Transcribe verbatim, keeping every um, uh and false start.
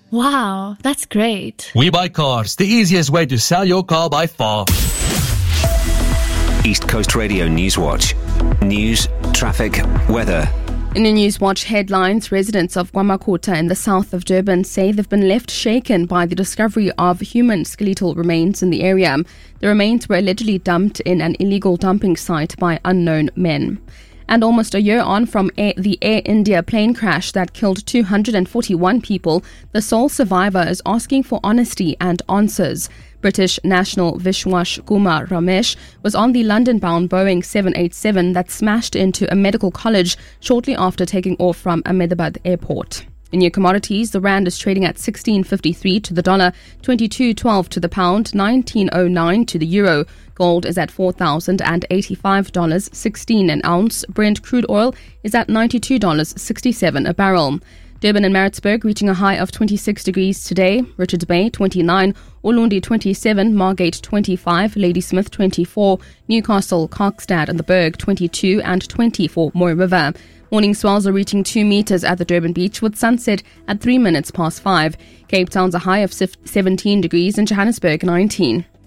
Wow, that's great. We Buy Cars, the easiest way to sell your car by far. East Coast Radio Newswatch. News, traffic, weather. In the Newswatch headlines, residents of Kwamakota in the south of Durban say they've been left shaken by the discovery of human skeletal remains in the area. The remains were allegedly dumped in an illegal dumping site by unknown men. And almost a year on from Air, the Air India plane crash that killed two hundred forty-one people, the sole survivor is asking for honesty and answers. British national Vishwas Kumar Ramesh was on the London-bound Boeing seven eighty-seven that smashed into a medical college shortly after taking off from Ahmedabad airport. In your commodities, the rand is trading at sixteen fifty-three to the dollar, twenty-two twelve to the pound, nineteen oh nine to the euro. Gold is at four thousand eighty-five dollars sixteen an ounce. Brent crude oil is at ninety-two dollars sixty-seven a barrel. Durban and Maritzburg reaching a high of twenty-six degrees today. Richards Bay twenty-nine, Ulundi twenty-seven, Margate twenty-five, Ladysmith twenty-four, Newcastle, Kokstad and the Berg twenty-two and twenty for Moy River. Morning swells are reaching two metres at the Durban beach with sunset at three minutes past five. Cape Town's a high of seventeen degrees and Johannesburg nineteen.